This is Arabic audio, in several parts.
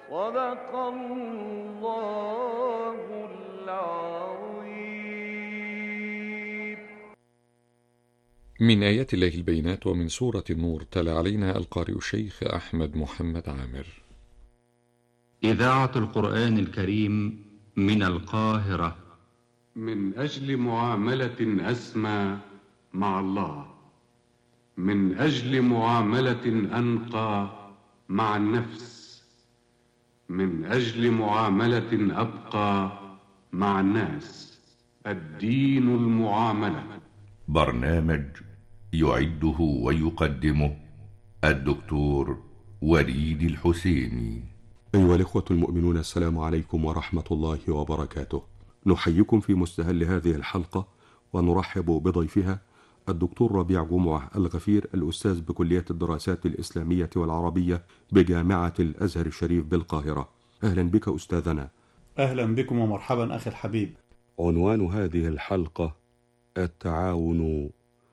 صدق الله العظيم. من آيات الله البينات ومن سورة النور تلا علينا القارئ الشيخ أحمد محمد عامر. إذاعة القرآن الكريم من القاهرة. من أجل معاملة أسمى مع الله، من أجل معاملة أنقى مع النفس، من أجل معاملة أبقى مع الناس، الدين المعاملة. برنامج يعده ويقدمه الدكتور وليد الحسيني. أيها الإخوة المؤمنون، السلام عليكم ورحمة الله وبركاته. نحييكم في مستهل هذه الحلقة ونرحب بضيفها الدكتور ربيع جمعة الغفير، الأستاذ بكلية الدراسات الإسلامية والعربية بجامعة الأزهر الشريف بالقاهرة. أهلا بك أستاذنا. أهلا بكم ومرحبا أخي الحبيب. عنوان هذه الحلقة: التعاون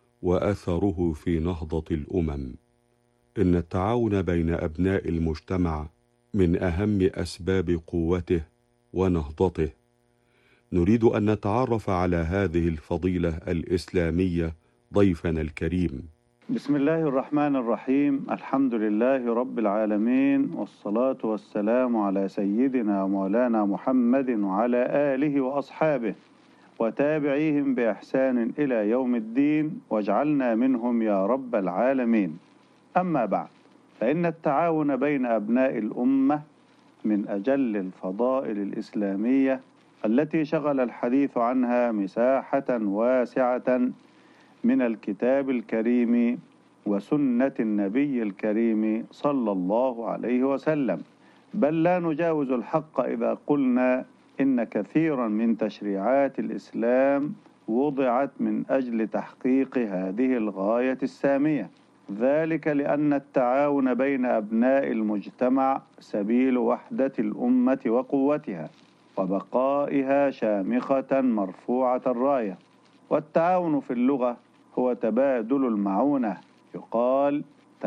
وأثره في نهضة الأمم. إن التعاون بين أبناء المجتمع من أهم أسباب قوته ونهضته. نريد أن نتعرف على هذه الفضيلة الإسلامية ضيفنا الكريم. بسم الله الرحمن الرحيم. الحمد لله رب العالمين، والصلاة والسلام على سيدنا ومولانا محمد وعلى آله وأصحابه وتابعيهم بإحسان إلى يوم الدين، واجعلنا منهم يا رب العالمين. أما بعد، فإن التعاون بين أبناء الأمة من أجل الفضائل الإسلامية التي شغل الحديث عنها مساحة واسعة من الكتاب الكريم وسنة النبي الكريم صلى الله عليه وسلم. بل لا نجاوز الحق إذا قلنا إن كثيرا من تشريعات الإسلام وضعت من أجل تحقيق هذه الغاية السامية، ذلك لأن التعاون بين أبناء المجتمع سبيل وحدة الأمة وقوتها وبقائها شامخة مرفوعة الراية. والتعاون في اللغة هو تبادل المعونة، يقال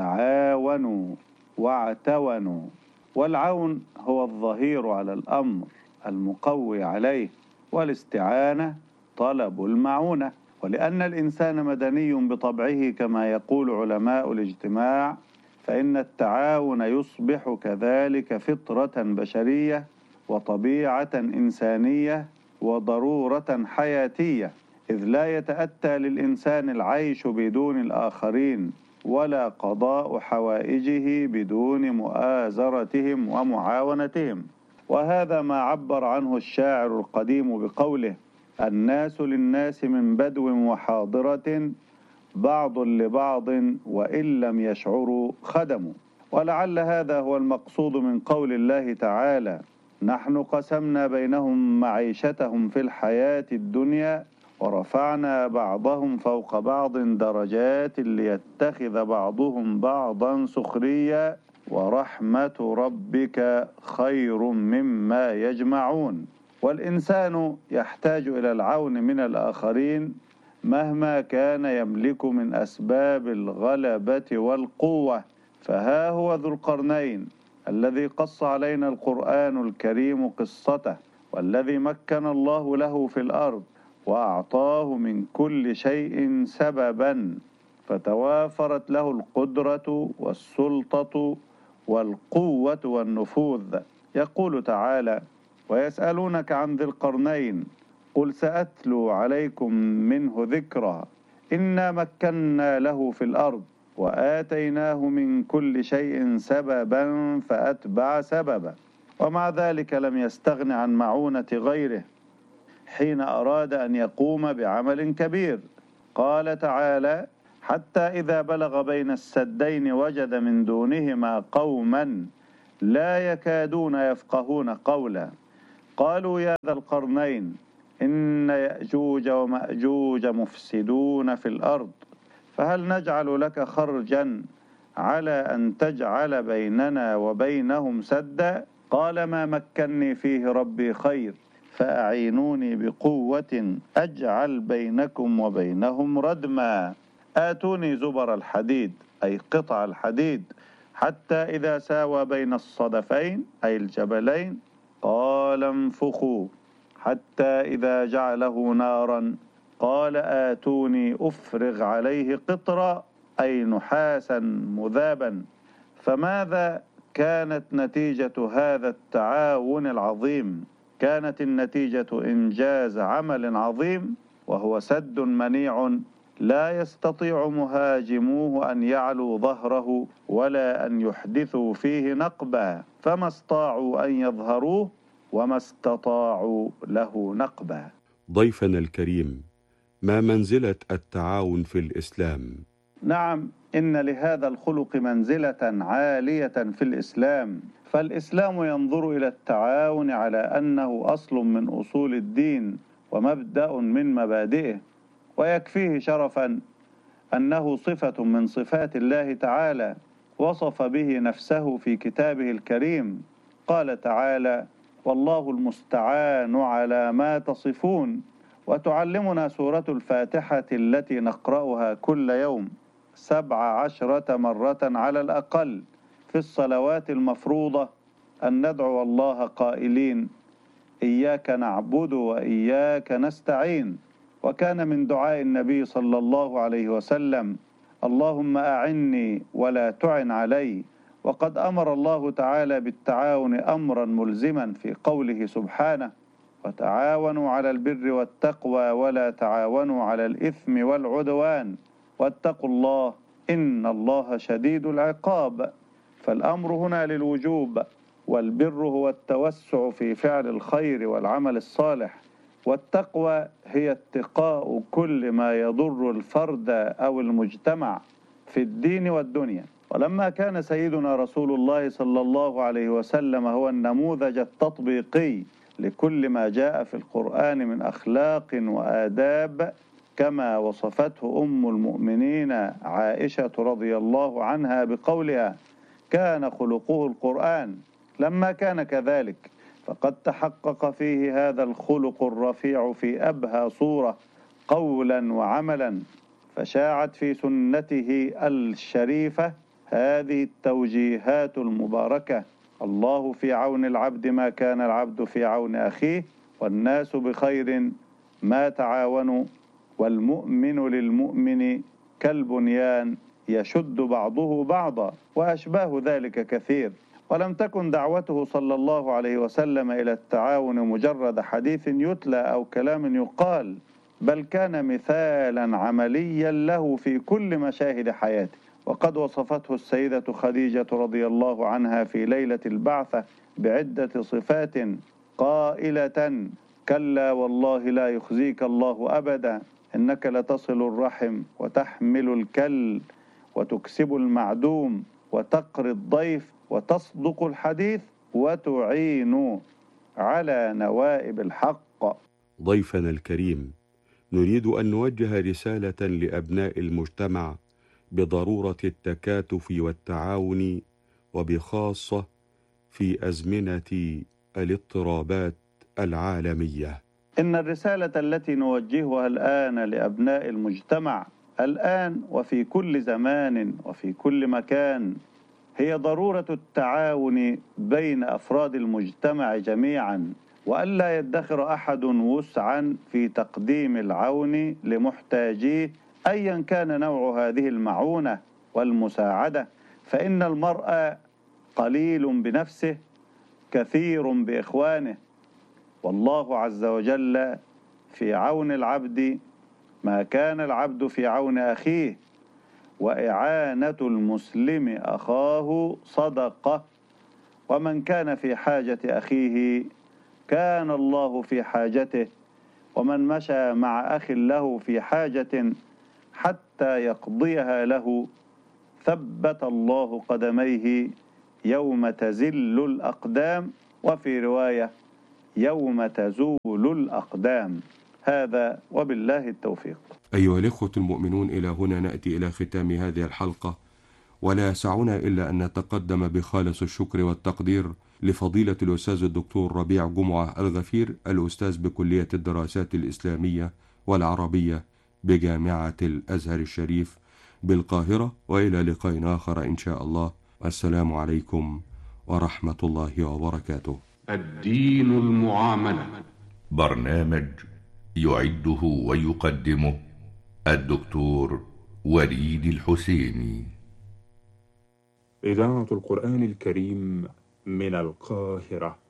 تعاونوا واعتونوا. والعون هو الظهير على الأمر المقوي عليه، والاستعانة طلب المعونة. ولأن الإنسان مدني بطبعه كما يقول علماء الاجتماع، فإن التعاون يصبح كذلك فطرة بشرية وطبيعة إنسانية وضرورة حياتية، إذ لا يتأتى للإنسان العيش بدون الآخرين ولا قضاء حوائجه بدون مؤازرتهم ومعاونتهم. وهذا ما عبر عنه الشاعر القديم بقوله: الناس للناس من بدو وحاضرة، بعض لبعض وإن لم يشعروا خدموا. ولعل هذا هو المقصود من قول الله تعالى: نحن قسمنا بينهم معيشتهم في الحياة الدنيا ورفعنا بعضهم فوق بعض درجات ليتخذ بعضهم بعضا سخريا ورحمة ربك خير مما يجمعون. والإنسان يحتاج إلى العون من الآخرين مهما كان يملك من أسباب الغلبة والقوة. فها هو ذو القرنين الذي قص علينا القرآن الكريم قصته، والذي مكن الله له في الأرض وأعطاه من كل شيء سببا، فتوافرت له القدرة والسلطة والقوة والنفوذ. يقول تعالى: ويسألونك عن ذي القرنين قل سأتلو عليكم منه ذكرا إنا مكنا له في الأرض وآتيناه من كل شيء سببا فأتبع سببا. ومع ذلك لم يستغن عن معونة غيره حين أراد أن يقوم بعمل كبير. قال تعالى: حتى إذا بلغ بين السدين وجد من دونهما قوما لا يكادون يفقهون قولا قالوا يا ذا القرنين إن يأجوج ومأجوج مفسدون في الأرض فهل نجعل لك خرجا على أن تجعل بيننا وبينهم سدا؟ قال ما مكني فيه ربي خير فأعينوني بقوة أجعل بينكم وبينهم ردما. آتوني زبر الحديد، أي قطع الحديد، حتى إذا ساوى بين الصدفين أي الجبلين قال انفخوا، حتى إذا جعله نارا قال آتوني أفرغ عليه قطرا أي نحاسا مذابا. فماذا كانت نتيجة هذا التعاون العظيم؟ كانت النتيجة إنجاز عمل عظيم، وهو سد منيع لا يستطيع مهاجموه أن يعلوا ظهره ولا أن يحدثوا فيه نقبا، فما استطاعوا أن يظهروه وما استطاعوا له نقبا. ضيفنا الكريم، ما منزلة التعاون في الإسلام؟ نعم، إن لهذا الخلق منزلة عالية في الإسلام، فالإسلام ينظر إلى التعاون على أنه أصل من أصول الدين ومبدأ من مبادئه، ويكفيه شرفا أنه صفة من صفات الله تعالى وصف به نفسه في كتابه الكريم. قال تعالى: والله المستعان على ما تصفون. وتعلمنا سورة الفاتحة التي نقرأها كل يوم 17 مرة على الأقل في الصلوات المفروضة أن ندعو الله قائلين: إياك نعبد وإياك نستعين. وكان من دعاء النبي صلى الله عليه وسلم: اللهم أعني ولا تعن علي. وقد أمر الله تعالى بالتعاون أمرا ملزما في قوله سبحانه: وتعاونوا على البر والتقوى ولا تعاونوا على الإثم والعدوان واتقوا الله إن الله شديد العقاب. فالأمر هنا للوجوب، والبر هو التوسع في فعل الخير والعمل الصالح، والتقوى هي اتقاء كل ما يضر الفرد أو المجتمع في الدين والدنيا. ولما كان سيدنا رسول الله صلى الله عليه وسلم هو النموذج التطبيقي لكل ما جاء في القرآن من أخلاق وآداب، كما وصفته أم المؤمنين عائشة رضي الله عنها بقولها: كان خلقه القرآن. لما كان كذلك فقد تحقق فيه هذا الخلق الرفيع في أبهى صورة قولا وعملا، فشاعت في سنته الشريفة هذه التوجيهات المباركة: الله في عون العبد ما كان العبد في عون أخيه، والناس بخير ما تعاونوا، والمؤمن للمؤمن كالبنيان يشد بعضه بعضا، وأشباه ذلك كثير. ولم تكن دعوته صلى الله عليه وسلم إلى التعاون مجرد حديث يتلى أو كلام يقال، بل كان مثالا عمليا له في كل مشاهد حياته. وقد وصفته السيدة خديجة رضي الله عنها في ليلة البعثة بعدة صفات قائلة: كلا والله لا يخزيك الله أبدا، إنك لتصل الرحم وتحمل الكل وتكسب المعدوم وتقري الضيف وتصدق الحديث وتعين على نوائب الحق. ضيفنا الكريم، نريد أن نوجه رسالة لأبناء المجتمع بضرورة التكاتف والتعاون، وبخاصة في أزمنة الاضطرابات العالمية. إن الرسالة التي نوجهها الآن لأبناء المجتمع الآن وفي كل زمان وفي كل مكان هي ضرورة التعاون بين أفراد المجتمع جميعا، وألا يدخر أحد وسعا في تقديم العون لمحتاجيه أيا كان نوع هذه المعونة والمساعدة، فإن المرء قليل بنفسه كثير بإخوانه، والله عز وجل في عون العبد ما كان العبد في عون أخيه، وإعانة المسلم أخاه صدقة، ومن كان في حاجة أخيه كان الله في حاجته، ومن مشى مع أخ له في حاجة حتى يقضيها له ثبت الله قدميه يوم تزل الأقدام، وفي رواية يوم تزول الأقدام. هذا وبالله التوفيق. أيها الإخوة المؤمنون، إلى هنا نأتي إلى ختام هذه الحلقة، ولا يسعنا إلا أن نتقدم بخالص الشكر والتقدير لفضيلة الأستاذ الدكتور ربيع جمعة الغفير، الأستاذ بكلية الدراسات الإسلامية والعربية بجامعة الأزهر الشريف بالقاهرة، وإلى لقاء آخر إن شاء الله، والسلام عليكم ورحمة الله وبركاته. الدين المعاملة، برنامج يعده ويقدمه الدكتور وليد الحسيني. إذاعة القرآن الكريم من القاهرة.